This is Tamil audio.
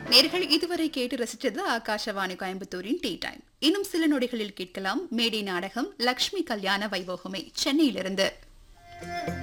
நேர்கள் இதுவரை கேட்டு ரசித்தது ஆகாஷவாணி கோயம்புத்தூரின் டீ டைம். இன்னும் சில நொடிகளில் கேட்கலாம் மேடை நாடகம் லக்ஷ்மி கல்யாண வைபோகமே சென்னையிலிருந்து.